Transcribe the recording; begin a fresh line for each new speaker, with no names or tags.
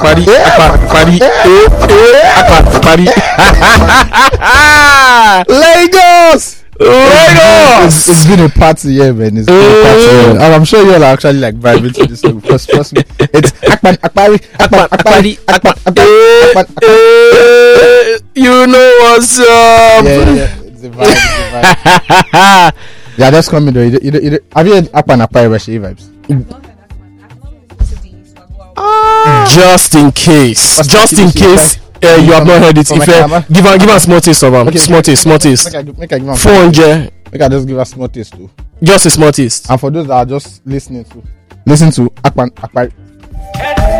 Lagos. It's been a party, yeah, man. It's been a party. And I'm sure you're actually like vibing to this song because trust me, it's Akpan.
You know what's up?
Yeah, it's a vibe. Yeah, that's coming though. You have you heard Akpan Reshi vibes?
Just in case. You have not heard it. If give a small taste of them. Small taste.
Make I give
400.
Make I just give a small taste too.
Just a small taste.
And for those that are just listen to Akpan.